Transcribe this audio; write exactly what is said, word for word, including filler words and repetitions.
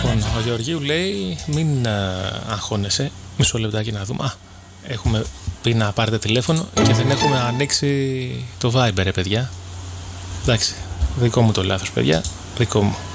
Λοιπόν, ο Γεωργίου λέει μην uh, αγχώνεσαι. Μισό λεπτάκι να δούμε. Α, έχουμε πει να πάρετε τηλέφωνο και δεν έχουμε ανοίξει το Viber, ρε παιδιά. Εντάξει, δικό μου το λάθος, παιδιά, δικό μου.